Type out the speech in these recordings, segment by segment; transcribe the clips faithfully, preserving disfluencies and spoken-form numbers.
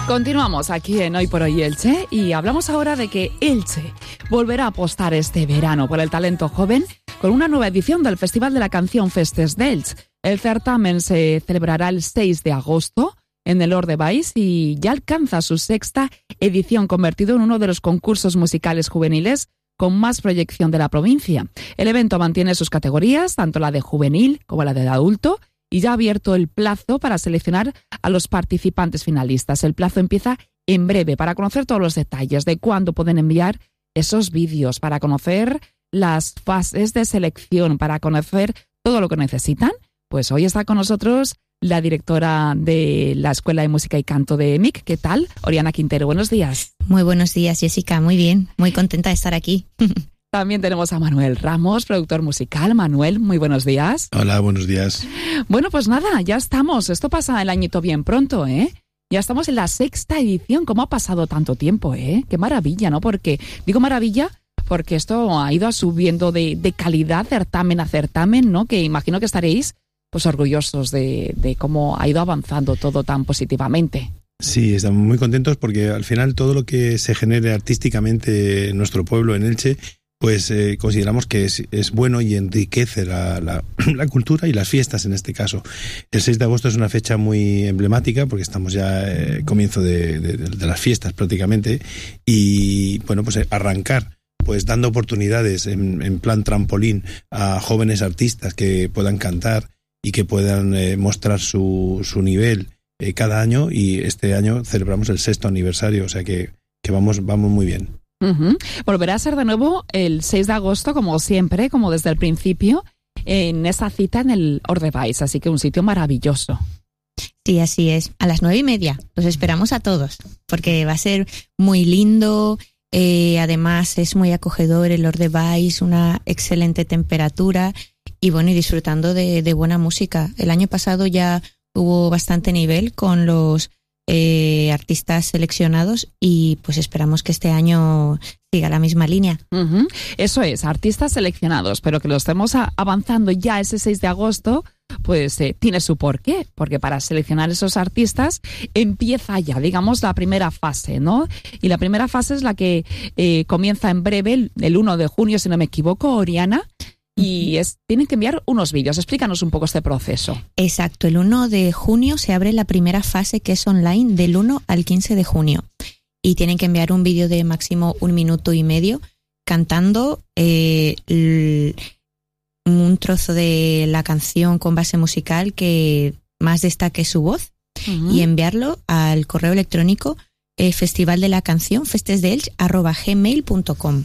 Continuamos aquí en Hoy por Hoy Elche y hablamos ahora de que Elche volverá a apostar este verano por el talento joven con una nueva edición del Festival de la Canción Festes d'Elx. El certamen se celebrará el seis de agosto en el Ordebais y ya alcanza su sexta edición, convertido en uno de los concursos musicales juveniles con más proyección de la provincia. El evento mantiene sus categorías, tanto la de juvenil como la de adulto, y ya ha abierto el plazo para seleccionar a los participantes finalistas. El plazo empieza en breve para conocer todos los detalles de cuándo pueden enviar esos vídeos, para conocer las fases de selección, para conocer todo lo que necesitan. Pues hoy está con nosotros la directora de la Escuela de Música y Canto de E M I C. ¿Qué tal? Oriana Quintero, buenos días. Muy buenos días, Jessica. Muy bien, muy contenta de estar aquí. También tenemos a Manuel Ramos, productor musical. Manuel, muy buenos días. Hola, buenos días. Bueno, pues nada, ya estamos. Esto pasa el añito bien pronto, ¿eh? Ya estamos en la sexta edición. ¿Cómo ha pasado tanto tiempo, eh? Qué maravilla, ¿no? Porque, digo maravilla, porque esto ha ido subiendo de, de calidad, certamen a certamen, ¿no? Que imagino que estaréis pues orgullosos de, de cómo ha ido avanzando todo tan positivamente. Sí, estamos muy contentos porque al final todo lo que se genere artísticamente en nuestro pueblo, en Elche, pues eh, consideramos que es, es bueno y enriquece la, la, la cultura y las fiestas en este caso. El seis de agosto es una fecha muy emblemática porque estamos ya eh, comienzo de, de, de las fiestas prácticamente y bueno, pues arrancar pues dando oportunidades en, en plan trampolín a jóvenes artistas que puedan cantar y que puedan eh, mostrar su, su nivel eh, cada año, y este año celebramos el sexto aniversario, o sea que, que vamos, vamos muy bien. Uh-huh. Volverá a ser de nuevo el seis de agosto, como siempre, como desde el principio, en esa cita en el Ordebais, así que un sitio maravilloso. Sí, así es. A las nueve y media los esperamos a todos, porque va a ser muy lindo, eh, además es muy acogedor el Ordebais, una excelente temperatura y bueno, y disfrutando de, de buena música. El año pasado ya hubo bastante nivel con los Eh, artistas seleccionados y pues esperamos que este año siga la misma línea. Uh-huh. Eso es, artistas seleccionados, pero que lo estemos a- avanzando ya ese seis de agosto, pues eh, tiene su porqué, porque para seleccionar esos artistas empieza ya, digamos, la primera fase, ¿no? Y la primera fase es la que eh, comienza en breve, el, el uno de junio, si no me equivoco, Oriana. Y es, tienen que enviar unos vídeos. Explícanos un poco este proceso. Exacto, el uno de junio se abre la primera fase, que es online, del uno al quince de junio. Y tienen que enviar un vídeo de máximo un minuto y medio cantando eh, l- un trozo de la canción con base musical que más destaque su voz, uh-huh. y enviarlo al correo electrónico eh, festival de la canción festesdelx arroba gmail punto com,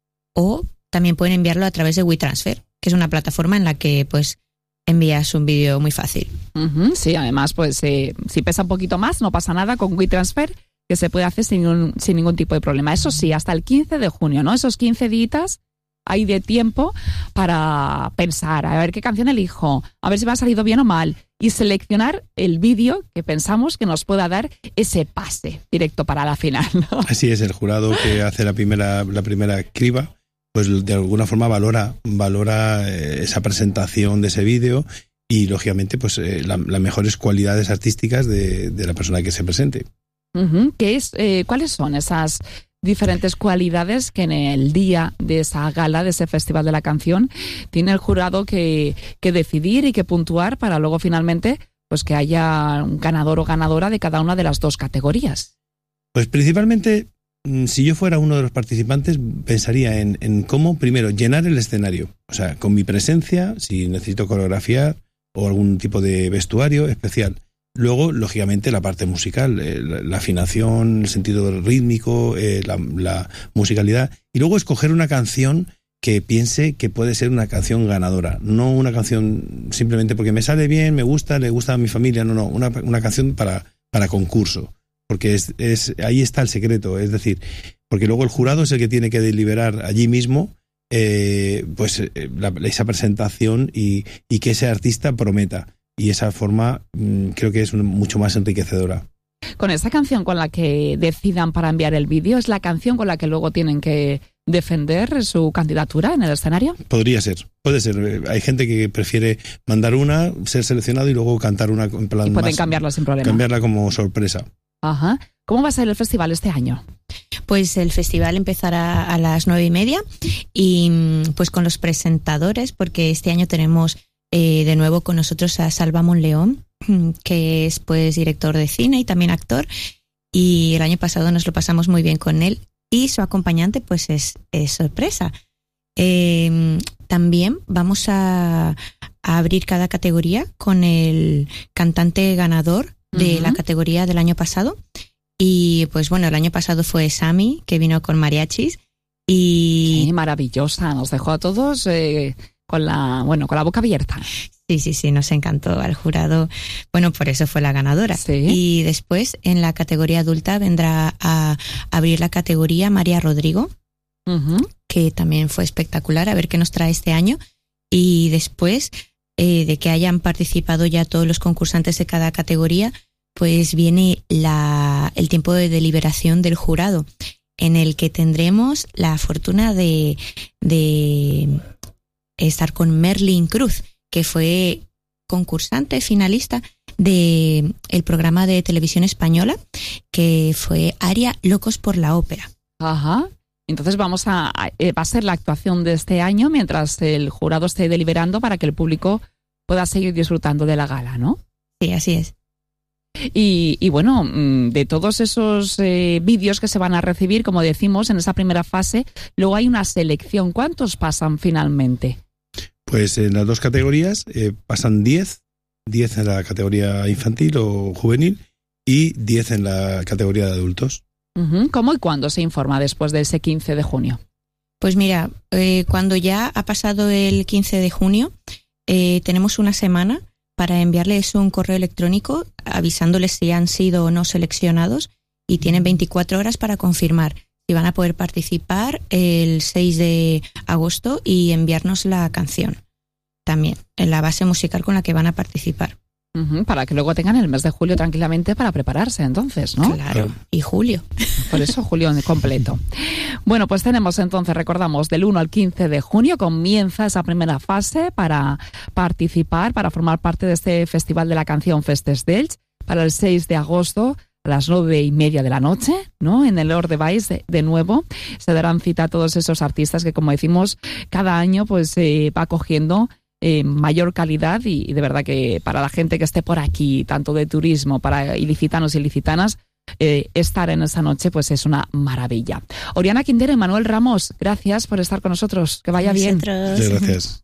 o también pueden enviarlo a través de WeTransfer, que es una plataforma en la que pues envías un vídeo muy fácil. Uh-huh, sí, además, pues eh, si pesa un poquito más, no pasa nada con WeTransfer, que se puede hacer sin, un, sin ningún tipo de problema. Eso sí, hasta el quince de junio, ¿no? Esos quince días hay de tiempo para pensar, a ver qué canción elijo, a ver si me ha salido bien o mal, y seleccionar el vídeo que pensamos que nos pueda dar ese pase directo para la final, ¿no? Así es, el jurado que hace la primera, la primera criba, pues de alguna forma valora, valora eh, esa presentación de ese vídeo y lógicamente pues eh, la, las mejores cualidades artísticas de, de la persona que se presente. Uh-huh. ¿Qué es, eh, ¿Cuáles son esas diferentes cualidades que en el día de esa gala, de ese Festival de la Canción, tiene el jurado que, que decidir y que puntuar para luego finalmente pues que haya un ganador o ganadora de cada una de las dos categorías? Pues principalmente, si yo fuera uno de los participantes, pensaría en, en cómo, primero, llenar el escenario. O sea, con mi presencia, si necesito coreografiar o algún tipo de vestuario especial. Luego, lógicamente, la parte musical, eh, la, la afinación, el sentido rítmico, eh, la, la musicalidad. Y luego escoger una canción que piense que puede ser una canción ganadora. No una canción simplemente porque me sale bien, me gusta, le gusta a mi familia. No, no, una, una canción para, para concurso. Porque es, es ahí está el secreto, es decir, porque luego el jurado es el que tiene que deliberar allí mismo eh, pues eh, la, esa presentación y, y que ese artista prometa, y esa forma mmm, creo que es un, mucho más enriquecedora. Con esa canción con la que decidan para enviar el vídeo, ¿es la canción con la que luego tienen que defender su candidatura en el escenario? Podría ser, puede ser. Hay gente que prefiere mandar una, ser seleccionado y luego cantar una en plan y pueden más, cambiarla sin problema. Cambiarla como sorpresa. Ajá. ¿Cómo va a ser el festival este año? Pues el festival empezará a las nueve y media y pues con los presentadores, porque este año tenemos eh, de nuevo con nosotros a Salva Monleón, que es pues director de cine y también actor, y el año pasado nos lo pasamos muy bien con él, y su acompañante pues es, es sorpresa. Eh, también vamos a, a abrir cada categoría con el cantante ganador de uh-huh. la categoría del año pasado. Y pues bueno, el año pasado fue Sammy, que vino con mariachis y... Sí, maravillosa, nos dejó a todos eh, con la bueno con la boca abierta. Sí, sí, sí, nos encantó al jurado. Bueno, por eso fue la ganadora. Sí. Y después, en la categoría adulta, vendrá a abrir la categoría María Rodrigo, uh-huh. que también fue espectacular, a ver qué nos trae este año. Y después eh, de que hayan participado ya todos los concursantes de cada categoría, pues viene la, el tiempo de deliberación del jurado, en el que tendremos la fortuna de, de estar con Merlin Cruz, que fue concursante finalista de el programa de televisión española, que fue Aria Locos por la Ópera. Ajá. Entonces vamos a, a va a ser la actuación de este año mientras el jurado esté deliberando para que el público pueda seguir disfrutando de la gala, ¿no? Sí, así es. Y, y bueno, de todos esos eh, vídeos que se van a recibir, como decimos, en esa primera fase, luego hay una selección. ¿Cuántos pasan finalmente? Pues en las dos categorías eh, pasan diez, diez en la categoría infantil o juvenil y diez en la categoría de adultos. Uh-huh. ¿Cómo y cuándo se informa después de ese quince de junio? Pues mira, eh, cuando ya ha pasado el quince de junio, eh, tenemos una semana para enviarles un correo electrónico avisándoles si han sido o no seleccionados, y tienen veinticuatro horas para confirmar si van a poder participar el seis de agosto y enviarnos la canción también, en la base musical con la que van a participar. Uh-huh, para que luego tengan el mes de julio tranquilamente para prepararse entonces, ¿no? Claro, y julio. Por eso julio completo. Bueno, pues tenemos entonces, recordamos, del uno al quince de junio comienza esa primera fase para participar, para formar parte de este Festival de la Canción Festes d'Elx, para el seis de agosto a las nueve y media de la noche, ¿no? En el Hort de Valls, de, de nuevo, se darán cita a todos esos artistas que, como decimos, cada año pues eh, va cogiendo Eh, mayor calidad, y, y de verdad que para la gente que esté por aquí, tanto de turismo, para ilicitanos y ilicitanas, eh, estar en esa noche pues es una maravilla. Oriana Quintero y Manuel Ramos, gracias por estar con nosotros, que vaya bien. Muchas gracias.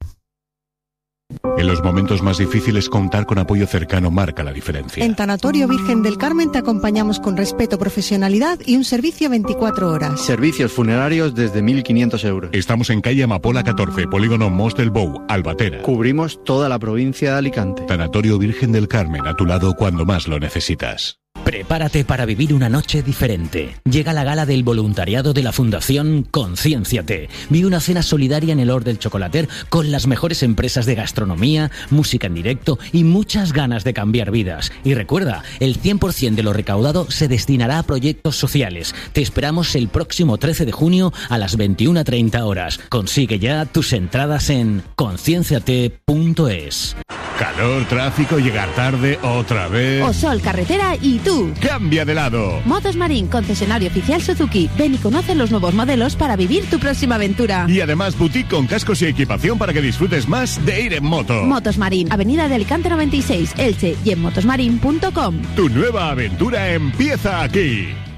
En los momentos más difíciles, contar con apoyo cercano marca la diferencia. En Tanatorio Virgen del Carmen te acompañamos con respeto, profesionalidad y un servicio veinticuatro horas. Servicios funerarios desde mil quinientos euros. Estamos en calle Amapola catorce, polígono Mos del Bou, Albatera. Cubrimos toda la provincia de Alicante. Tanatorio Virgen del Carmen, a tu lado cuando más lo necesitas. Prepárate para vivir una noche diferente. Llega la gala del voluntariado de la Fundación Conciénciate. Vive una cena solidaria en el Hort del Chocolater con las mejores empresas de gastronomía, música en directo y muchas ganas de cambiar vidas. Y recuerda, el cien por ciento de lo recaudado se destinará a proyectos sociales. Te esperamos el próximo trece de junio a las veintiuna treinta horas. Consigue ya tus entradas en concienciate punto es. Calor, tráfico, llegar tarde, otra vez. O sol, carretera y tú. ¡Cambia de lado! Motos Marín, concesionario oficial Suzuki. Ven y conoce los nuevos modelos para vivir tu próxima aventura. Y además boutique con cascos y equipación para que disfrutes más de ir en moto. Motos Marín, Avenida de Alicante noventa y seis, Elche, y en motosmarin punto com. Tu nueva aventura empieza aquí.